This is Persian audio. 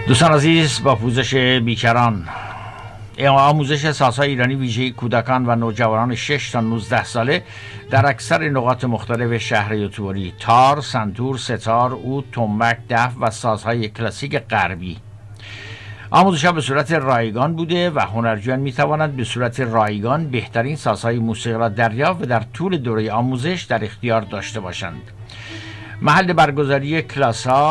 دوستان عزیز، با پوزش بیکران، آموزش سازهای ایرانی ویژه کودکان و نوجوانان 6 تا 19 ساله در اکثر نقاط مختلف شهر یوتوری، تار، سنتور، ستار، عود، تنبک، دف و سازهای کلاسیک غربی. آموزش ها به صورت رایگان بوده و هنرجویان می توانند به صورت رایگان بهترین سازهای موسیقی را دریافت و در طول دوره آموزش در اختیار داشته باشند. محل برگزاری کلاس ها